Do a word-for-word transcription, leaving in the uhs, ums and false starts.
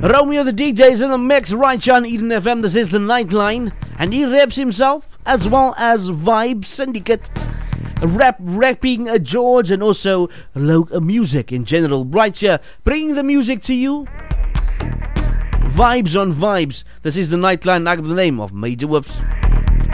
Romeo the D J is in the mix right here on Eden F M. This is the Nightline, and he raps himself as well as Vibe Syndicate, rap rapping uh, George, and also lo- uh, music in general. Right here, bringing the music to you. Vibes on vibes. This is the Nightline. I got the name of Major Whoops.